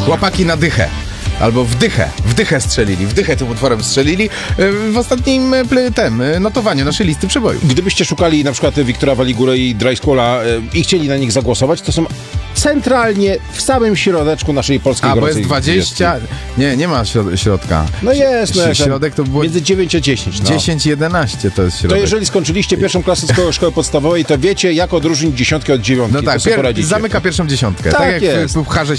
Chłopaki na dychę. Albo w dychę strzelili, w dychę tym utworem strzelili w ostatnim notowaniu naszej listy przebojów. Gdybyście szukali na przykład Wiktora Waligurę i Dry Skulla i chcieli na nich zagłosować, to są centralnie w samym środeczku naszej polskiej bo gorącej jest 20... Nie ma środka. No jest. Środek to było... Między 9 a 10. 10 i 11 to jest środek. To jeżeli skończyliście pierwszą klasę szkoły podstawowej, to wiecie, jak odróżnić dziesiątkę od dziewiątki. No tak, zamyka pierwszą dziesiątkę. Tak jak jest. w pucharze